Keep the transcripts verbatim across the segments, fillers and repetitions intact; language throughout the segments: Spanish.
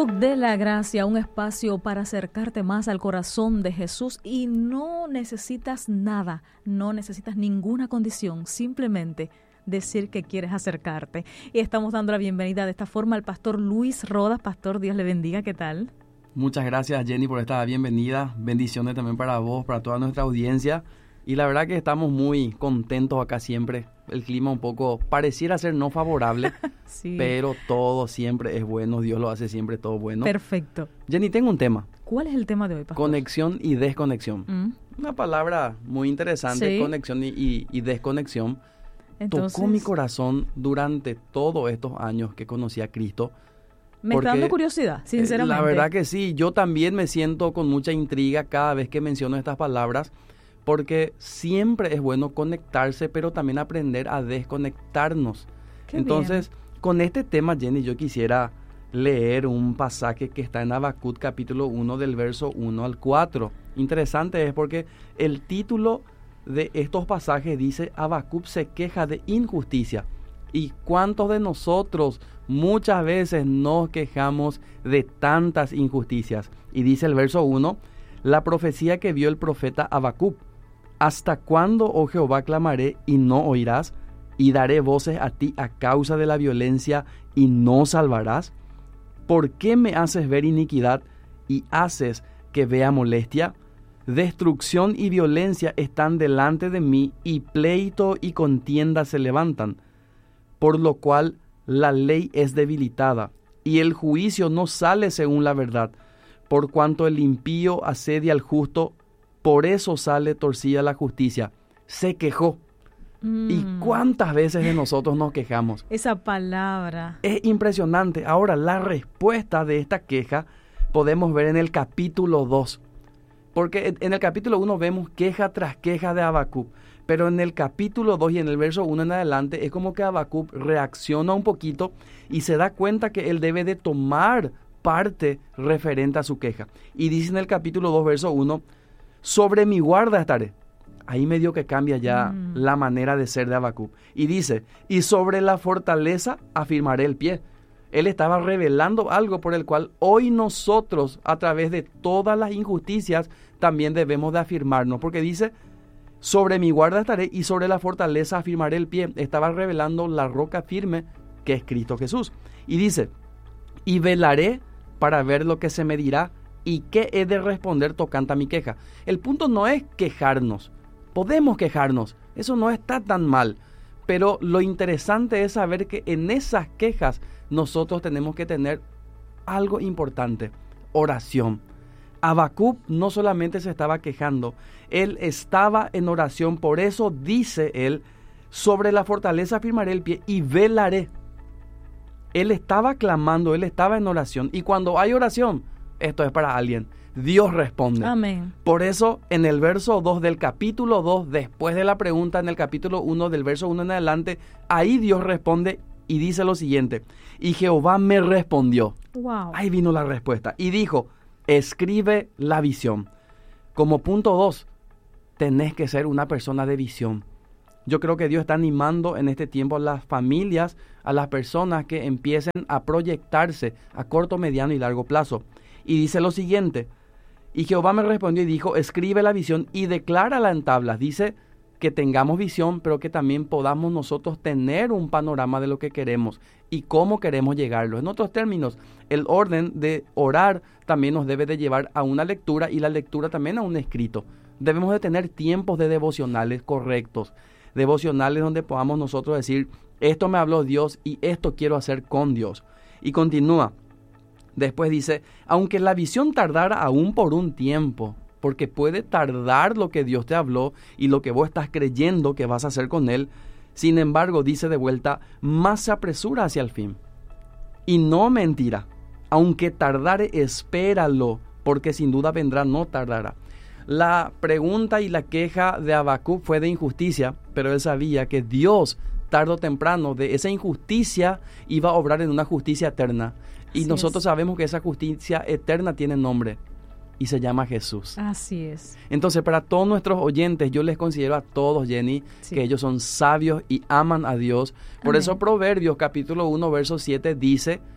Club de la Gracia, un espacio para acercarte más al corazón de Jesús, y no necesitas nada, no necesitas ninguna condición, simplemente decir que quieres acercarte. Y estamos dando la bienvenida de esta forma al pastor Luis Rodas. Pastor, Dios le bendiga, ¿qué tal? Muchas gracias, Jenny, por esta bienvenida. Bendiciones también para vos, para toda nuestra audiencia. Y la verdad que estamos muy contentos acá siempre. El clima un poco pareciera ser no favorable, sí, pero todo siempre es bueno. Dios lo hace siempre todo bueno. Perfecto. Jenny, tengo un tema. ¿Cuál es el tema de hoy, pastor? Conexión y desconexión. Mm. Una palabra muy interesante, sí. Conexión y, y, y desconexión. Entonces, tocó mi corazón durante todos estos años que conocí a Cristo. Me está dando curiosidad, sinceramente. La verdad que sí, yo también me siento con mucha intriga cada vez que menciono estas palabras, porque siempre es bueno conectarse, pero también aprender a desconectarnos. Qué Entonces, bien. Con este tema, Jenny, yo quisiera leer un pasaje que está en Habacuc capítulo uno del verso uno al cuatro. Interesante es porque el título de estos pasajes dice: Habacuc se queja de injusticia. ¿Y cuántos de nosotros muchas veces nos quejamos de tantas injusticias? Y dice el verso uno, la profecía que vio el profeta Habacuc: ¿hasta cuándo, oh Jehová, clamaré y no oirás? Y daré voces a ti a causa de la violencia y no salvarás. ¿Por qué me haces ver iniquidad y haces que vea molestia? Destrucción y violencia están delante de mí, y pleito y contienda se levantan. Por lo cual la ley es debilitada, y el juicio no sale según la verdad. Por cuanto el impío asedia al justo, por eso sale torcida la justicia. Se quejó. Mm. ¿Y cuántas veces de nosotros nos quejamos? Esa palabra. Es impresionante. Ahora, la respuesta de esta queja podemos ver en el capítulo dos. Porque en el capítulo uno vemos queja tras queja de Habacuc. Pero en el capítulo dos y en el verso uno en adelante es como que Habacuc reacciona un poquito y se da cuenta que él debe de tomar parte referente a su queja. Y dice en el capítulo dos, verso uno, sobre mi guarda estaré. Ahí medio que cambia ya mm. la manera de ser de Habacuc. Y dice, y sobre la fortaleza afirmaré el pie. Él estaba revelando algo por el cual hoy nosotros, a través de todas las injusticias, también debemos de afirmarnos. Porque dice, sobre mi guarda estaré y sobre la fortaleza afirmaré el pie. Estaba revelando la roca firme que es Cristo Jesús. Y dice, y velaré para ver lo que se me dirá y qué he de responder tocante a mi queja. El punto no es quejarnos. Podemos quejarnos. Eso no está tan mal. Pero lo interesante es saber que en esas quejas nosotros tenemos que tener algo importante. Oración. Habacuc no solamente se estaba quejando, él estaba en oración. Por eso dice él, sobre la fortaleza afirmaré el pie y velaré. Él estaba clamando, él estaba en oración. Y cuando hay oración, esto es para alguien. Dios responde. Amén. Por eso, en el verso dos del capítulo dos, después de la pregunta en el capítulo uno, del verso uno en adelante, ahí Dios responde y dice lo siguiente. Y Jehová me respondió. Wow. Ahí vino la respuesta. Y dijo, escribe la visión. Como punto dos, tenés que ser una persona de visión. Yo creo que Dios está animando en este tiempo a las familias, a las personas que empiecen a proyectarse a corto, mediano y largo plazo. Y dice lo siguiente, y Jehová me respondió y dijo, escribe la visión y declárala en tablas. Dice que tengamos visión, pero que también podamos nosotros tener un panorama de lo que queremos y cómo queremos llegarlo. En otros términos, el orden de orar también nos debe de llevar a una lectura y la lectura también a un escrito. Debemos de tener tiempos de devocionales correctos, devocionales donde podamos nosotros decir, esto me habló Dios y esto quiero hacer con Dios. Y continúa. Después dice, aunque la visión tardara aún por un tiempo, porque puede tardar lo que Dios te habló y lo que vos estás creyendo que vas a hacer con Él, sin embargo, dice de vuelta, más se apresura hacia el fin. Y no mentirá, aunque tardare, espéralo, porque sin duda vendrá, no tardará. La pregunta y la queja de Habacuc fue de injusticia, pero él sabía que Dios, tarde o temprano, de esa injusticia iba a obrar en una justicia eterna. Y Así nosotros es. sabemos que esa justicia eterna tiene nombre y se llama Jesús. Así es. Entonces, para todos nuestros oyentes, yo les considero a todos, Jenny, sí. que ellos son sabios y aman a Dios. Por Amén. eso Proverbios capítulo uno, verso siete dice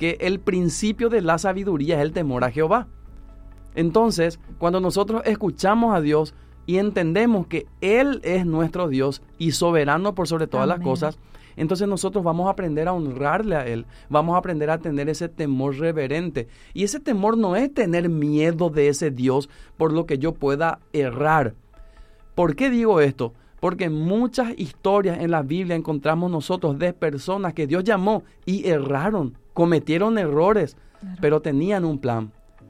que el principio de la sabiduría es el temor a Jehová. Entonces, cuando nosotros escuchamos a Dios y entendemos que Él es nuestro Dios y soberano por sobre todas Amén. Las cosas, entonces nosotros vamos a aprender a honrarle a Él, vamos a aprender a tener ese temor reverente. Y ese temor no es tener miedo de ese Dios por lo que yo pueda errar. ¿Por qué digo esto? Porque muchas historias en la Biblia encontramos nosotros de personas que Dios llamó y erraron, cometieron errores, claro. pero tenían un plan.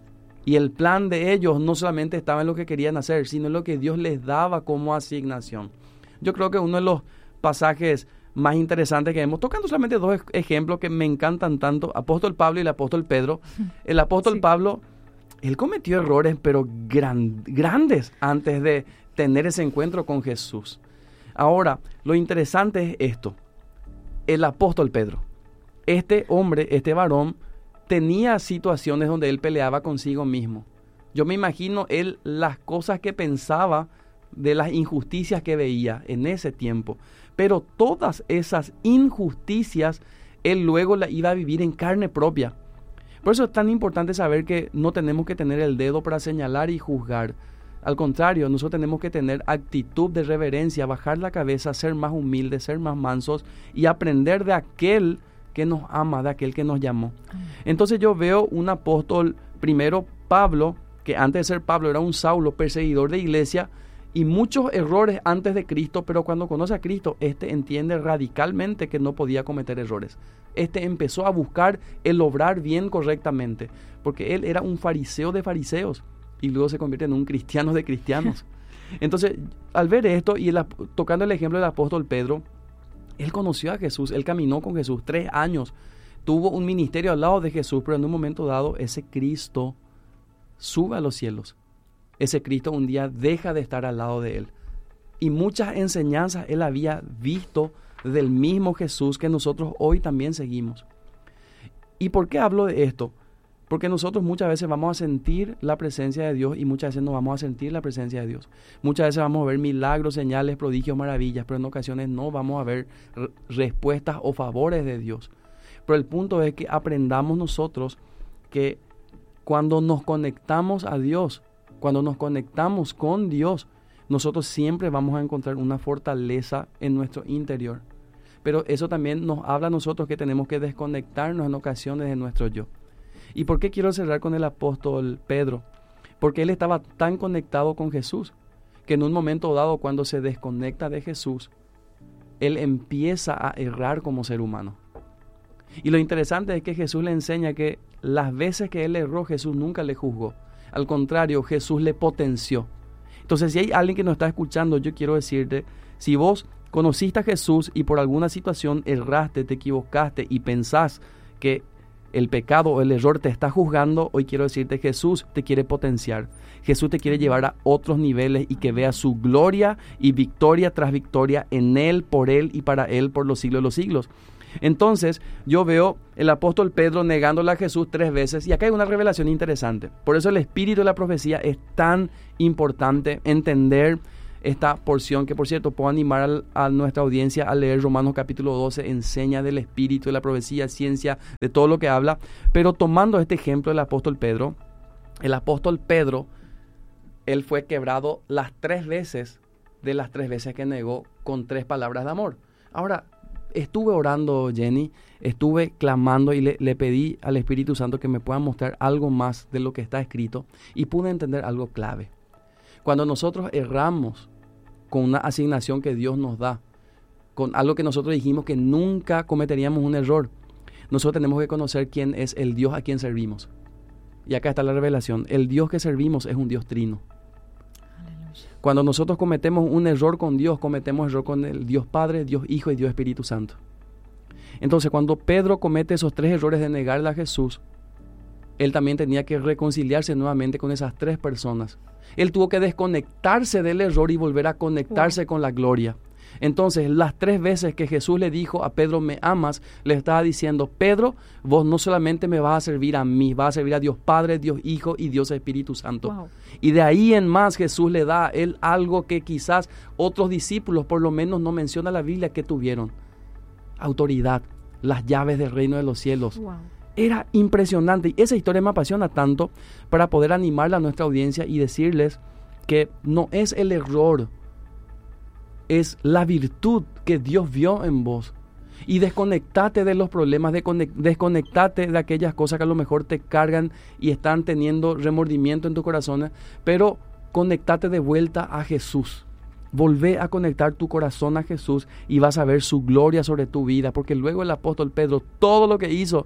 Y el plan de ellos no solamente estaba en lo que querían hacer, sino en lo que Dios les daba como asignación. Yo creo que uno de los pasajes más interesantes que vemos, tocando solamente dos ejemplos que me encantan tanto, apóstol Pablo y el apóstol Pedro. El apóstol sí. Pablo, él cometió errores, pero gran, grandes antes de tener ese encuentro con Jesús. Ahora, lo interesante es esto. El apóstol Pedro, este hombre, este varón, tenía situaciones donde él peleaba consigo mismo. Yo me imagino él las cosas que pensaba de las injusticias que veía en ese tiempo. Pero todas esas injusticias él luego las iba a vivir en carne propia. Por eso es tan importante saber que no tenemos que tener el dedo para señalar y juzgar. Al contrario, nosotros tenemos que tener actitud de reverencia, bajar la cabeza, ser más humildes, ser más mansos y aprender de aquel que nos ama, de aquel que nos llamó. Entonces yo veo un apóstol, primero Pablo, que antes de ser Pablo era un Saulo, perseguidor de iglesia, y muchos errores antes de Cristo, pero cuando conoce a Cristo, este entiende radicalmente que no podía cometer errores. Este empezó a buscar el obrar bien correctamente, porque él era un fariseo de fariseos, y luego se convierte en un cristiano de cristianos. Entonces, al ver esto, y el, tocando el ejemplo del apóstol Pedro, él conoció a Jesús, él caminó con Jesús tres años, tuvo un ministerio al lado de Jesús, pero en un momento dado ese Cristo sube a los cielos. Ese Cristo un día deja de estar al lado de él. Y muchas enseñanzas él había visto del mismo Jesús que nosotros hoy también seguimos. ¿Y por qué hablo de esto? Porque nosotros muchas veces vamos a sentir la presencia de Dios y muchas veces no vamos a sentir la presencia de Dios. Muchas veces vamos a ver milagros, señales, prodigios, maravillas, pero en ocasiones no vamos a ver r- respuestas o favores de Dios. Pero el punto es que aprendamos nosotros que cuando nos conectamos a Dios, cuando nos conectamos con Dios, nosotros siempre vamos a encontrar una fortaleza en nuestro interior. Pero eso también nos habla a nosotros que tenemos que desconectarnos en ocasiones de nuestro yo. ¿Y por qué quiero cerrar con el apóstol Pedro? Porque él estaba tan conectado con Jesús, que en un momento dado, cuando se desconecta de Jesús, él empieza a errar como ser humano. Y lo interesante es que Jesús le enseña que las veces que él erró, Jesús nunca le juzgó. Al contrario, Jesús le potenció. Entonces, si hay alguien que nos está escuchando, yo quiero decirte, si vos conociste a Jesús y por alguna situación erraste, te equivocaste y pensás que el pecado o el error te está juzgando, hoy quiero decirte, Jesús te quiere potenciar. Jesús te quiere llevar a otros niveles y que veas su gloria y victoria tras victoria en Él, por Él y para Él por los siglos de los siglos. Entonces, yo veo el apóstol Pedro negándole a Jesús tres veces, y acá hay una revelación interesante. Por eso el espíritu de la profecía es tan importante entender esta porción, que por cierto puedo animar al, a nuestra audiencia a leer Romanos capítulo doce, enseña del espíritu de la profecía, ciencia, de todo lo que habla. Pero tomando este ejemplo del apóstol Pedro, el apóstol Pedro, él fue quebrado las tres veces de las tres veces que negó con tres palabras de amor. Ahora, estuve orando, Jenny, estuve clamando y le, le pedí al Espíritu Santo que me pueda mostrar algo más de lo que está escrito, y pude entender algo clave. Cuando nosotros erramos con una asignación que Dios nos da, con algo que nosotros dijimos que nunca cometeríamos un error, nosotros tenemos que conocer quién es el Dios a quien servimos. Y acá está la revelación. El Dios que servimos es un Dios trino. Cuando nosotros cometemos un error con Dios, cometemos error con el Dios Padre, Dios Hijo y Dios Espíritu Santo. Entonces, cuando Pedro comete esos tres errores de negarle a Jesús, él también tenía que reconciliarse nuevamente con esas tres personas. Él tuvo que desconectarse del error y volver a conectarse wow. con la gloria. Entonces, las tres veces que Jesús le dijo a Pedro, ¿me amas?, le estaba diciendo, Pedro, vos no solamente me vas a servir a mí, vas a servir a Dios Padre, Dios Hijo y Dios Espíritu Santo. Wow. Y de ahí en más Jesús le da a él algo que quizás otros discípulos, por lo menos no menciona la Biblia, que tuvieron. Autoridad, las llaves del reino de los cielos. Wow. Era impresionante y esa historia me apasiona tanto para poder animarla a nuestra audiencia y decirles que no es el error, es la virtud que Dios vio en vos. Y desconectate de los problemas, desconectate de aquellas cosas que a lo mejor te cargan y están teniendo remordimiento en tu corazón, pero conectate de vuelta a Jesús. Volvé a conectar tu corazón a Jesús y vas a ver su gloria sobre tu vida, porque luego el apóstol Pedro, todo lo que hizo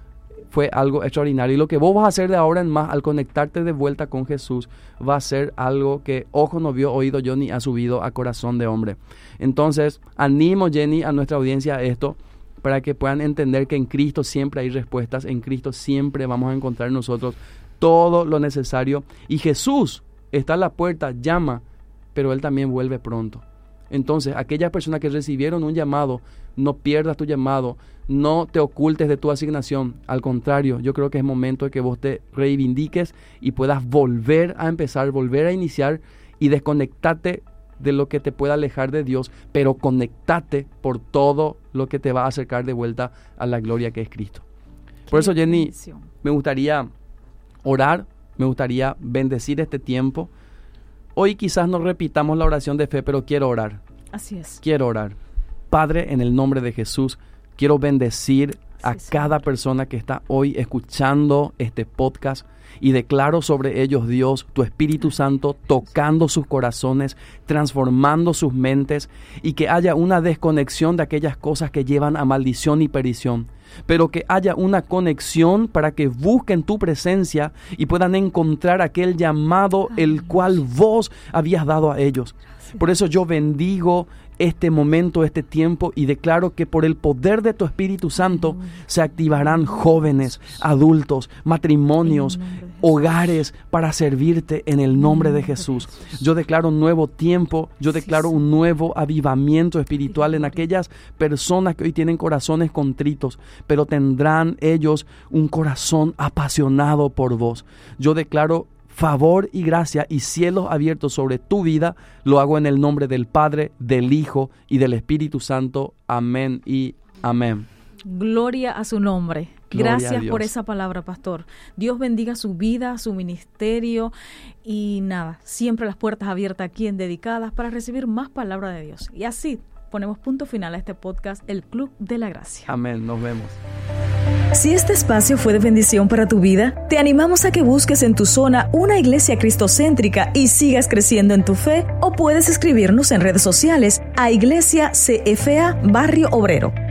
fue algo extraordinario. Y lo que vos vas a hacer de ahora en más, al conectarte de vuelta con Jesús, va a ser algo que ojo no vio, oído yo, ni ha subido a corazón de hombre. Entonces, animo, Jenny, a nuestra audiencia a esto, para que puedan entender que en Cristo siempre hay respuestas, en Cristo siempre vamos a encontrar nosotros todo lo necesario. Y Jesús está a la puerta, llama, pero Él también vuelve pronto. Entonces, aquellas personas que recibieron un llamado, no pierdas tu llamado, no te ocultes de tu asignación. Al contrario, yo creo que es momento de que vos te reivindiques y puedas volver a empezar, volver a iniciar y desconectarte de lo que te pueda alejar de Dios, pero conectate por todo lo que te va a acercar de vuelta a la gloria que es Cristo. Por eso, Jenny, bendición. Me gustaría orar, me gustaría bendecir este tiempo. Hoy quizás no repitamos la oración de fe, pero quiero orar. Así es. Quiero orar. Padre, en el nombre de Jesús, quiero bendecir a sí, cada Señor. persona que está hoy escuchando este podcast y declaro sobre ellos, Dios, tu Espíritu Santo tocando sus corazones, transformando sus mentes y que haya una desconexión de aquellas cosas que llevan a maldición y perdición, pero que haya una conexión para que busquen tu presencia y puedan encontrar aquel llamado el cual vos habías dado a ellos. Por eso yo bendigo este momento, este tiempo y declaro que por el poder de tu Espíritu Santo se activarán jóvenes, adultos, matrimonios, hogares para servirte en el nombre de Jesús. Yo declaro un nuevo tiempo, yo declaro un nuevo avivamiento espiritual en aquellas personas que hoy tienen corazones contritos, pero tendrán ellos un corazón apasionado por vos. Yo declaro favor y gracia y cielos abiertos sobre tu vida. Lo hago en el nombre del Padre, del Hijo y del Espíritu Santo. Amén y amén. Gloria a su nombre. Gracias por esa palabra, pastor. Dios bendiga su vida, su ministerio y nada, siempre las puertas abiertas aquí en Dedicadas para recibir más palabra de Dios. Y así ponemos punto final a este podcast, El Club de la Gracia. Amén, nos vemos. Si este espacio fue de bendición para tu vida, te animamos a que busques en tu zona una iglesia cristocéntrica y sigas creciendo en tu fe, o puedes escribirnos en redes sociales a Iglesia C F A Barrio Obrero.